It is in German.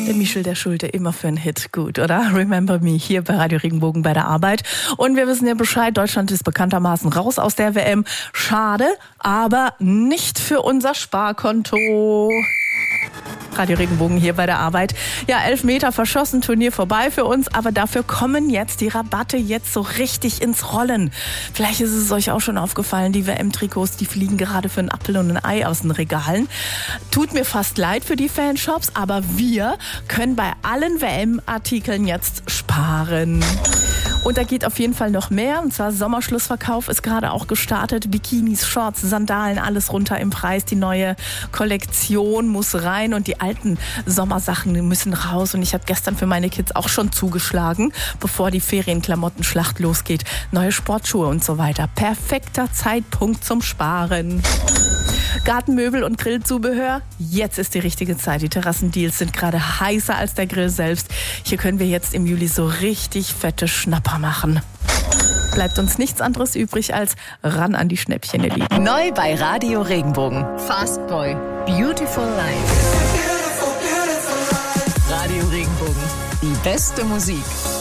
Der Michel, der Schulte, immer für einen Hit gut, oder? Remember Me, hier bei Radio Regenbogen bei der Arbeit. Und wir wissen ja Bescheid, Deutschland ist bekanntermaßen raus aus der WM. Schade, aber nicht für unser Sparkonto. Radio Regenbogen hier bei der Arbeit. Ja, 11 Meter verschossen, Turnier vorbei für uns, aber dafür kommen jetzt die Rabatte jetzt so richtig ins Rollen. Vielleicht ist es euch auch schon aufgefallen, die WM-Trikots, die fliegen gerade für einen Apfel und ein Ei aus den Regalen. Tut mir fast leid für die Fanshops, aber wir können bei allen WM-Artikeln jetzt sparen. Und da geht auf jeden Fall noch mehr, und zwar Sommerschlussverkauf ist gerade auch gestartet. Bikinis, Shorts, Sandalen, alles runter im Preis. Die neue Kollektion muss rein und die alten Sommersachen müssen raus. Und ich habe gestern für meine Kids auch schon zugeschlagen, bevor die Ferienklamottenschlacht losgeht. Neue Sportschuhe und so weiter. Perfekter Zeitpunkt zum Sparen. Gartenmöbel und Grillzubehör, jetzt ist die richtige Zeit. Die Terrassendeals sind gerade heißer als der Grill selbst. Hier können wir jetzt im Juli so richtig fette Schnapper machen. Bleibt uns nichts anderes übrig als ran an die Schnäppchen, ihr Lieben. Neu bei Radio Regenbogen. Fast Boy. Beautiful Life. Radio Regenbogen. Die beste Musik.